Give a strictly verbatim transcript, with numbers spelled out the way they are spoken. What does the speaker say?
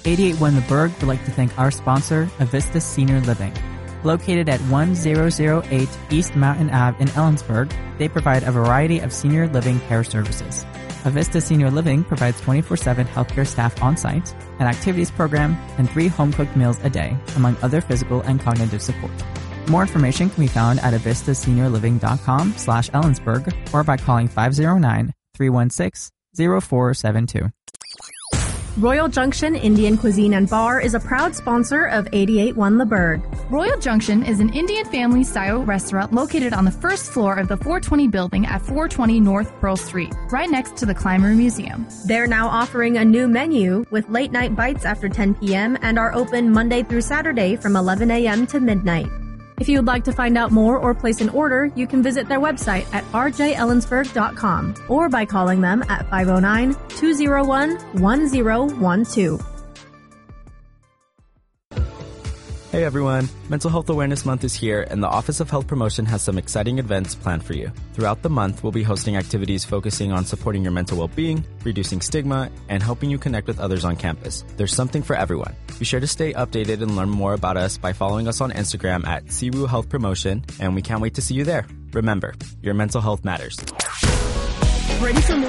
eighty-eight one The Berg would like to thank our sponsor, Avista Senior Living. Located at one thousand eight East Mountain Avenue in Ellensburg, they provide a variety of senior living care services. Avista Senior Living provides twenty-four seven healthcare staff on-site, an activities program, and three home-cooked meals a day, among other physical and cognitive support. More information can be found at avista senior living dot com slash Ellensburg or by calling five oh nine, three one six, oh four seven two. Royal Junction Indian Cuisine and Bar is a proud sponsor of eighty-eight one The Berg. Royal Junction is an Indian family-style restaurant located on the first floor of the four twenty building at four twenty North Pearl Street, right next to the Clymer Museum. They're now offering a new menu with late-night bites after ten p.m. and are open Monday through Saturday from eleven a.m. to midnight. If you would like to find out more or place an order, you can visit their website at r j ellensburg dot com or by calling them at five oh nine, two oh one, one oh one two. Hey everyone, Mental Health Awareness Month is here and the Office of Health Promotion has some exciting events planned for you. Throughout the month, we'll be hosting activities focusing on supporting your mental well-being, reducing stigma, and helping you connect with others on campus. There's something for everyone. Be sure to stay updated and learn more about us by following us on Instagram at C W U Health Promotion, and we can't wait to see you there. Remember, your mental health matters. Ready for more